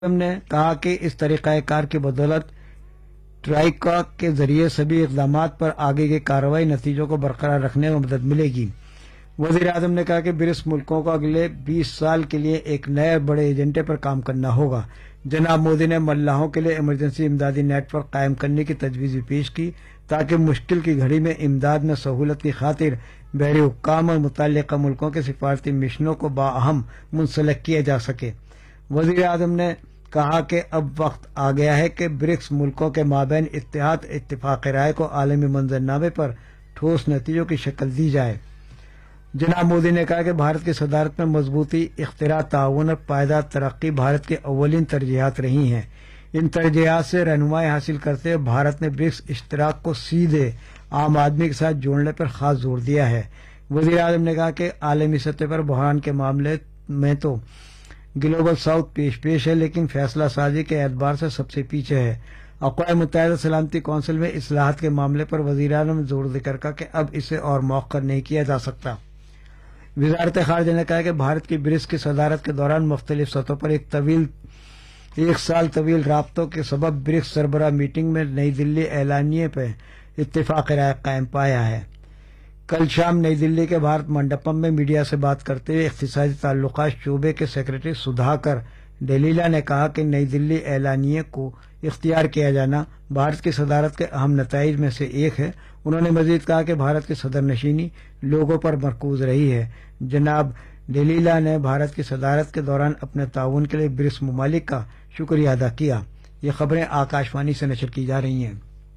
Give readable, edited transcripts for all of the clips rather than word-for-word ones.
نے کہا کہ اس طریقہ کار کی بدولت ٹرائیکا کے ذریعے سبھی اقدامات پر آگے کی کارروائی نتیجوں کو برقرار رکھنے میں مدد ملے گی۔ وزیر اعظم نے کہا کہ برکس ملکوں کو اگلے 20 سال کے لیے ایک نئے بڑے ایجنڈے پر کام کرنا ہوگا۔ جناب مودی نے ملاحوں کے لیے ایمرجنسی امدادی نیٹ ورک قائم کرنے کی تجویز بھی پیش کی تاکہ مشکل کی گھڑی میں امداد میں سہولت کی خاطر بحری حکام اور متعلقہ ملکوں کے سفارتی مشنوں کو باہم منسلک کیا جا سکے۔ وزیر اعظم نے کہا کہ اب وقت آ گیا ہے کہ برکس ملکوں کے مابین اتحاد اتفاق رائے کو عالمی منظرنامے پر ٹھوس نتیجوں کی شکل دی جائے۔ جناب مودی نے کہا کہ بھارت کی صدارت میں مضبوطی، اختراع، تعاون اور پائیدار ترقی بھارت کی اولین ترجیحات رہی ہیں۔ ان ترجیحات سے رہنمائی حاصل کرتے ہوئے بھارت نے برکس اشتراک کو سیدھے عام آدمی کے ساتھ جوڑنے پر خاص زور دیا ہے۔ وزیر اعظم نے کہا کہ عالمی سطح پر بحران کے معاملے میں تو گلوبل ساؤتھ پیش ہے، لیکن فیصلہ سازی کے اعتبار سے سب سے پیچھے ہے۔ اقوام متحدہ سلامتی کونسل میں اصلاحات کے معاملے پر وزیر اعظم نے زور ذکر کہا کہ اب اسے اور مؤخر نہیں کیا جا سکتا۔ وزارت خارجہ نے کہا کہ بھارت کی برکس کی صدارت کے دوران مختلف سطحوں پر ایک سال طویل رابطوں کے سبب برکس سربراہ میٹنگ میں نئی دلی اعلانیے پہ اتفاق رائے قائم پایا ہے۔ کل شام نئی دلی کے بھارت منڈپم میں میڈیا سے بات کرتے ہوئے اقتصادی تعلقات شعبے کے سیکرٹری سدھاکر ڈلیلا نے کہا کہ نئی دلی اعلانیے کو اختیار کیا جانا بھارت کی صدارت کے اہم نتائج میں سے ایک ہے۔ انہوں نے مزید کہا کہ بھارت کی صدر نشینی لوگوں پر مرکوز رہی ہے۔ جناب ڈلیلا نے بھارت کی صدارت کے دوران اپنے تعاون کے لیے برکس ممالک کا شکریہ ادا کیا۔ یہ خبریں آکاشوانی سے نشر کی جا رہی ہیں۔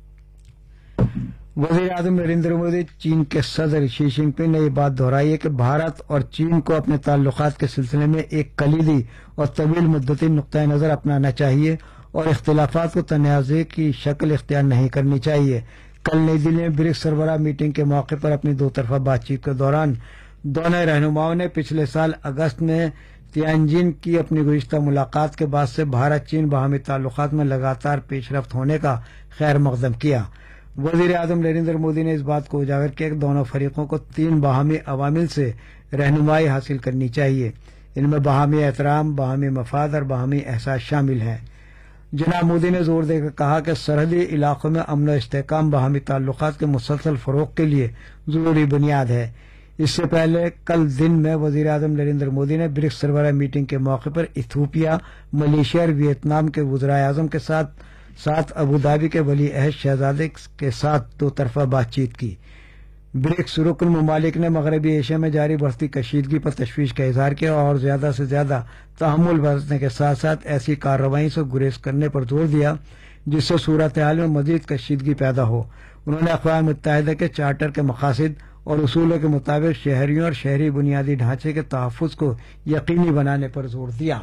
وزیر اعظم نریندر مودی چین کے صدر شی جن پنگ نے یہ بات دہرائی ہے کہ بھارت اور چین کو اپنے تعلقات کے سلسلے میں ایک کلیدی اور طویل مدتی نقطۂ نظر اپنانا چاہیے اور اختلافات کو تنازع کی شکل اختیار نہیں کرنی چاہیے۔ کل نئی دلی میں برکس سربراہ میٹنگ کے موقع پر اپنی دو طرفہ بات چیت کے دوران دونوں رہنماؤں نے پچھلے سال اگست میں تیانجن کی اپنی گزشتہ ملاقات کے بعد سے بھارت چین باہمی تعلقات میں لگاتار پیش رفت ہونے کا خیر مقدم کیا۔ وزیر اعظم نریندر مودی نے اس بات کو اجاگر کیا کہ دونوں فریقوں کو 3 باہمی عوامل سے رہنمائی حاصل کرنی چاہیے۔ ان میں باہمی احترام، باہمی مفاد اور باہمی احساس شامل ہیں۔ جناب مودی نے زور دے کر کہا کہ سرحدی علاقوں میں امن و استحکام باہمی تعلقات کے مسلسل فروغ کے لیے ضروری بنیاد ہے۔ اس سے پہلے کل دن میں وزیر اعظم نریندر مودی نے برکس سربراہ میٹنگ کے موقع پر ایتھوپیا، ملیشیا اور ویتنام کے وزرائے اعظم کے ساتھ ابوظہبی کے ولی عہد شہزادے کے ساتھ دو طرفہ بات چیت کی۔ برکس رکن ممالک نے مغربی ایشیا میں جاری بڑھتی کشیدگی پر تشویش کا اظہار کیا اور زیادہ سے زیادہ تحمل برتنے کے ساتھ ساتھ ایسی کارروائیوں سے گریز کرنے پر زور دیا جس سے صورتحال میں مزید کشیدگی پیدا ہو۔ انہوں نے اقوام متحدہ کے چارٹر کے مقاصد اور اصولوں کے مطابق شہریوں اور شہری بنیادی ڈھانچے کے تحفظ کو یقینی بنانے پر زور دیا۔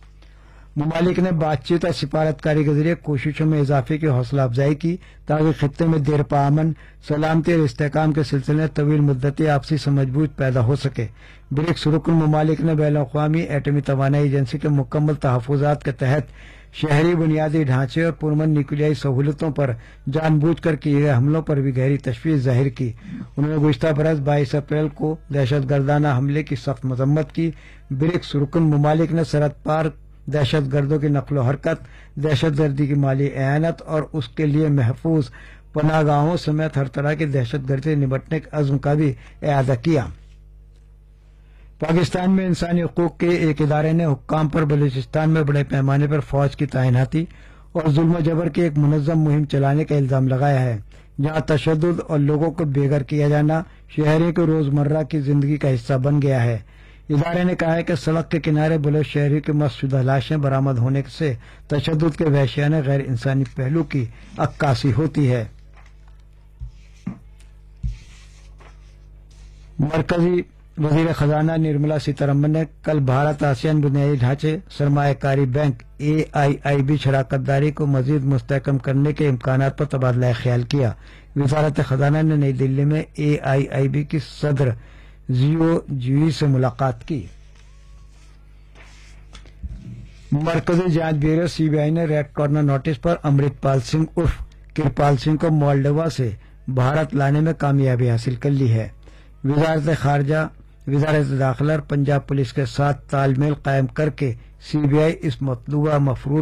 ممالک نے بات چیت اور سفارتکاری کے ذریعے کوششوں میں اضافے کی حوصلہ افزائی کی تاکہ خطے میں دیر پا امن، سلامتی اور استحکام کے سلسلے میں طویل مدتی آپسی سمجھ بوجھ پیدا ہو سکے۔ برکس رکن ممالک نے بین الاقوامی ایٹمی توانائی ایجنسی کے مکمل تحفظات کے تحت شہری بنیادی ڈھانچے اور پرامن نیوکلیائی سہولتوں پر جان بوجھ کر کیے گئے حملوں پر بھی گہری تشویش ظاہر کی۔ انہوں نے گزشتہ برس 22 اپریل کو دہشت گردانہ حملے کی سخت مذمت کی۔ برکس رکن ممالک نے سرحد پار دہشت گردوں کی نقل و حرکت، دہشت گردی کی مالی اعانت اور اس کے لیے محفوظ پناہ گاہوں سمیت ہر طرح کی دہشت گردی سے نمٹنے کے عزم کا بھی اعادہ کیا۔ پاکستان میں انسانی حقوق کے ایک ادارے نے حکام پر بلوچستان میں بڑے پیمانے پر فوج کی تعیناتی اور ظلم و جبر کی ایک منظم مہم چلانے کا الزام لگایا ہے، جہاں تشدد اور لوگوں کو بے گھر کیا جانا شہریوں کی روزمرہ کی زندگی کا حصہ بن گیا ہے۔ ادارے نے کہا ہے کہ سڑک کے کنارے بلوچ شہریوں کی مست شدہ لاشیں برآمد ہونے سے تشدد کے وحشیانہ غیر انسانی پہلو کی عکاسی ہوتی ہے۔ مرکزی وزیر خزانہ نرملا سیتارمن نے کل بھارت آسیان بنیادی ڈھانچے سرمایہ کاری بینک AIIB شراکت داری کو مزید مستحکم کرنے کے امکانات پر تبادلہ خیال کیا۔ وزارت خزانہ نے نئی دلی میں AIIB کی صدر زیو جوئی سے ملاقات کی۔ مرکزی جانچ بیورو CBI نے ریڈ کارنر نوٹس پر امرت پال سنگھ عرف کرپال سنگھ کو مالڈووا سے بھارت لانے میں کامیابی حاصل کر لی ہے۔ وزارت خارجہ، وزارت داخلہ اور پنجاب پولیس کے ساتھ تال میل قائم کر کے CBI इस मतलूबा मफरूद